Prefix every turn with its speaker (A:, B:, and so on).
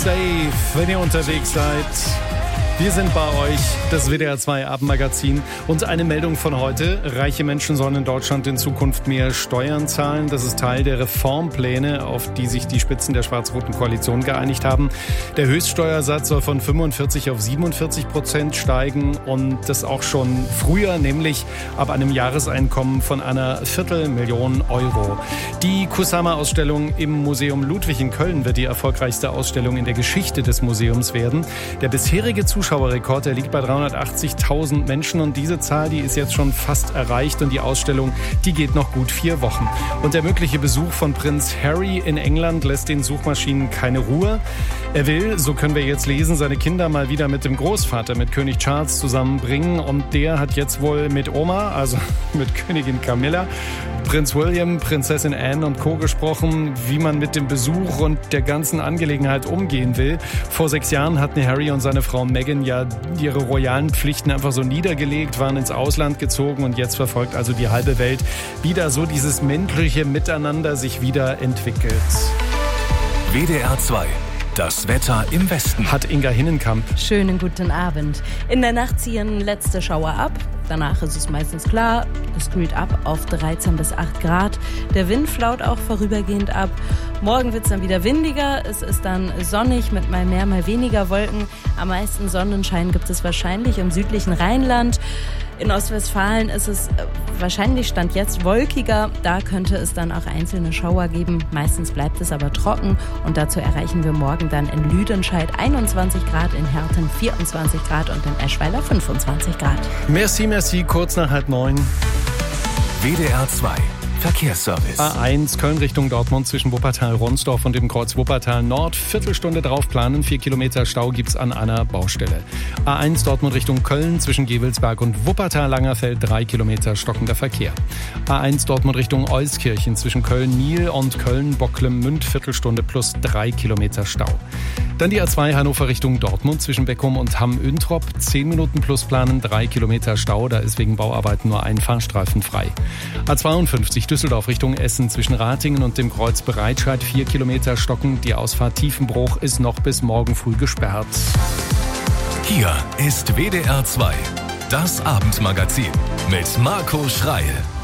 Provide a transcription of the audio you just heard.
A: safe, wenn ihr unterwegs seid. Wir sind bei euch, das WDR 2 Abendmagazin. Und eine Meldung von heute. Reiche Menschen sollen in Deutschland in Zukunft mehr Steuern zahlen. Das ist Teil der Reformpläne, auf die sich die Spitzen der schwarz-roten Koalition geeinigt haben. Der Höchststeuersatz soll von 45 auf 47% steigen. Und das auch schon früher, nämlich ab einem Jahreseinkommen von einer Viertelmillion Euro. Die Kusama-Ausstellung im Museum Ludwig in Köln wird die erfolgreichste Ausstellung in der Geschichte des Museums werden. Der bisherige Zuschauerrekord, der liegt bei 380.000 Menschen und diese Zahl, die ist jetzt schon fast erreicht und die Ausstellung, die geht noch gut 4 Wochen. Und der mögliche Besuch von Prinz Harry in England lässt den Suchmaschinen keine Ruhe. Er will, so können wir jetzt lesen, seine Kinder mal wieder mit dem Großvater, mit König Charles zusammenbringen und der hat jetzt wohl mit Oma, also mit Königin Camilla, Prinz William, Prinzessin Anne und Co. gesprochen, wie man mit dem Besuch und der ganzen Angelegenheit umgehen will. Vor 6 Jahren hatten Harry und seine Frau Meghan ja ihre royalen Pflichten einfach so niedergelegt, waren ins Ausland gezogen und jetzt verfolgt also die halbe Welt, wie da so dieses menschliche Miteinander sich wieder entwickelt.
B: WDR 2. Das Wetter im Westen.
A: Hat Inga Hinnenkamp.
C: Schönen guten Abend. In der Nacht ziehen letzte Schauer ab. Danach ist es meistens klar. Es kühlt ab auf 13 bis 8 Grad. Der Wind flaut auch vorübergehend ab. Morgen wird es dann wieder windiger. Es ist dann sonnig mit mal mehr, mal weniger Wolken. Am meisten Sonnenschein gibt es wahrscheinlich im südlichen Rheinland. In Ostwestfalen ist es wahrscheinlich Stand jetzt wolkiger. Da könnte es dann auch einzelne Schauer geben. Meistens bleibt es aber trocken. Und dazu erreichen wir morgen dann in Lüdenscheid 21 Grad, in Herten 24 Grad und in Eschweiler 25 Grad.
A: Merci, kurz nach 8:30.
B: WDR 2. Verkehrsservice.
A: A1 Köln Richtung Dortmund zwischen Wuppertal-Ronsdorf und dem Kreuz Wuppertal Nord. Viertelstunde drauf planen. 4 Kilometer Stau gibt's an einer Baustelle. A1 Dortmund Richtung Köln zwischen Gewelsberg und Wuppertal-Langerfeld. 3 Kilometer stockender Verkehr. A1 Dortmund Richtung Euskirchen zwischen Köln-Niel und Köln-Bocklemünd. Viertelstunde plus 3 Kilometer Stau. Dann die A2 Hannover Richtung Dortmund zwischen Beckum und Hamm-Üntrop. 10 Minuten plus planen. 3 Kilometer Stau. Da ist wegen Bauarbeiten nur ein Fahrstreifen frei. A52 Düsseldorf Richtung Essen zwischen Ratingen und dem Kreuz Bereitscheid 4 Kilometer stocken. Die Ausfahrt Tiefenbruch ist noch bis morgen früh gesperrt.
B: Hier ist WDR 2, das Abendmagazin mit Marco Schreil.